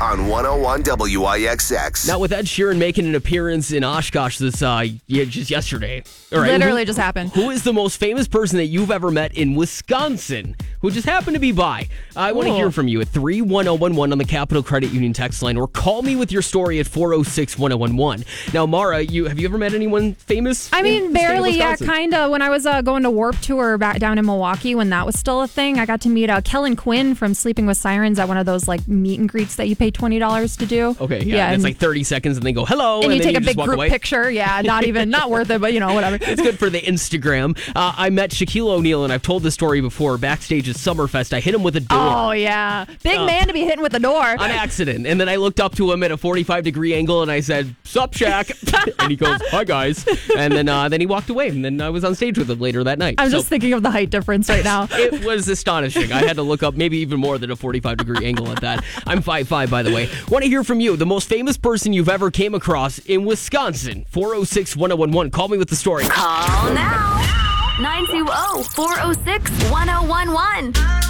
on 101 WIXX. Now, with Ed Sheeran making an appearance in Oshkosh just yesterday. All right, Literally just happened. Who is the most famous person that you've ever met in Wisconsin who just happened to be by? I want to hear from you at 31011 on the Capital Credit Union text line, or call me with your story at 406-1011. Now, Mara, have you ever met anyone famous? I mean, barely, yeah, Wisconsin? kind of. When I was going to Warped Tour back down in Milwaukee, when that was still a thing, I got to meet Kellen Quinn from Sleeping with Sirens at one of those like meet and greets that you pay $20 to do. Okay, yeah, and it's like 30 seconds and they go, hello, and you then take a big group away. picture. Yeah, not worth it, but whatever. It's good for the Instagram. I met Shaquille O'Neal, and I've told this story before, backstage at Summerfest. I hit him with a door. Oh, yeah. Big man to be hitting with a door. On accident. And then I looked up to him at a 45-degree angle, and I said, sup, Shaq? And he goes, hi, guys. And then he walked away, and then I was on stage with him later that night. I'm just thinking of the height difference right now. It was astonishing. I had to look up maybe even more than a 45-degree angle at that. I'm 5'5", by the way. Want to hear from you, the most famous person you've ever came across in Wisconsin. 406-1011. Call me with the story. Call now. 920-406-1011.